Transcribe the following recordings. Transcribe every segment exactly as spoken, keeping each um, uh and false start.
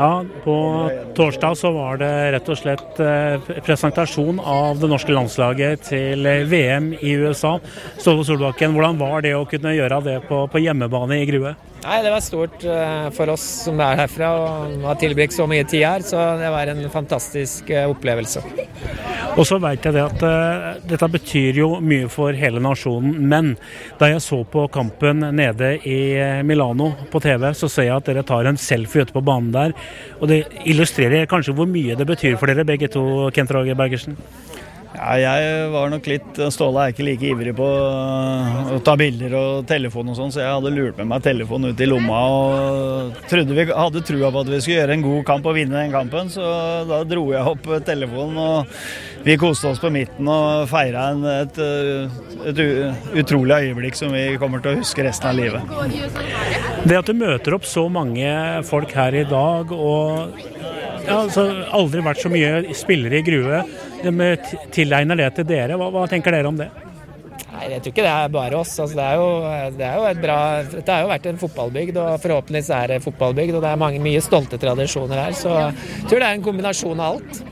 Ja, på torsdag så var det rett og slett presentasjon av det norske landslaget til V M i U S A. Ståle Solbakken, hvordan var det å kunne gjøre det på, på hjemmebane i Grue? Nei, det var stort for oss som er herfra og har tilbrakt så mye tid her, så det var en fantastisk opplevelse. Og så vet jeg det at uh, dette betyr jo mye for hele nasjonen, men da jeg så på kampen nede i Milano på T V, så ser jeg at dere tar en selfie ute på banen der, og det illustrerer kanskje hvor mye det betyr for dere begge to, Kent Roger Bergersen. Ja, jeg var nok litt, Ståle er ikke like ivrig på å ta bilder og telefon og sånn, så jeg hadde lurt med meg telefon ut i lomma og trodde vi hadde trua på at vi skulle gjøre en god kamp og vinne den kampen, så da dro jeg opp telefonen og vi koste oss på midten og feiret en, et, et utrolig øyeblikk som vi kommer til å huske resten av livet. Det at du møter opp så mange folk her i dag og ja, altså, aldri vært så mye spillere i Grue, de tilegner det til dere. Hva, hva tenker dere om det? Nei, jeg tror ikke det er bare oss. Altså, det, er jo, det er jo et bra, dette har jo vært en fotballbygd, og forhåpentligvis er det fotballbygd, og det er mange, mye stolte tradisjoner her, så jeg tror det er en kombinasjon av alt.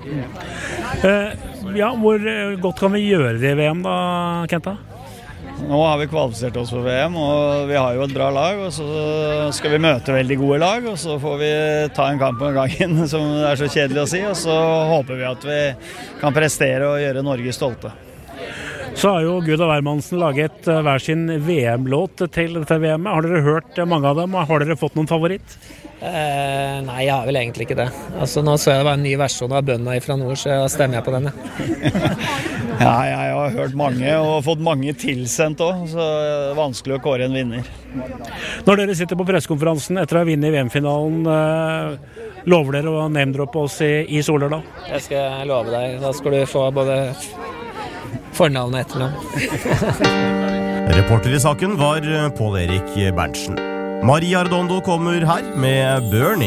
Uh, ja, hvor godt kan vi gjøre det i V M da, Kenta? Nå har vi kvalifisert oss for V M, og vi har jo et bra lag, og så skal vi møte veldig gode lag, og så får vi ta en kamp om gangen, som det er så kjedelig å si, og så håper vi at vi kan prestere og gjøre Norge stolte. Så har jo Gud og Wermansen laget hver sin V M-låt til dette V M-et. Har dere hørt mange av dem, og har dere fått noen favoritt? Eh, nei, jeg har vel egentlig ikke det. Altså, nå så jeg det var en ny versjon av Bønna fra nord, så stemmer jeg på den. Ja, jeg har hørt mange og fått mange tilsendt også, så det er vanskelig å kåre en vinner. Når dere sitter på pressekonferansen etter å ha vunnet V M-finalen, eh, lover dere å name-droppe oss i, i Soler da? Jeg skal love deg, da skal du få både fornavn og etternavn. Reporter i saken var Pål Erik Berntsen. Maria Arredondo kommer her med Burning.